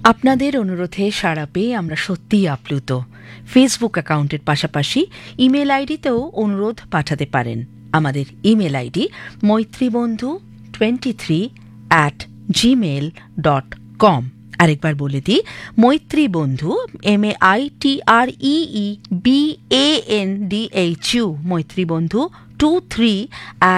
আপনাদের অনুরোধে সাড়া পেয়ে আমরা সত্যিই আপ্লুত। ফেসবুক অ্যাকাউন্টের পাশাপাশি ইমেল আইডিতেও অনুরোধ পাঠাতে পারেন। আমাদের ইমেল আইডি মৈত্রীবন্ধু23@gmail.com। আরেকবার বলে দিই, মৈত্রীবন্ধু MAITREEBANDHU মৈত্রীবন্ধু 23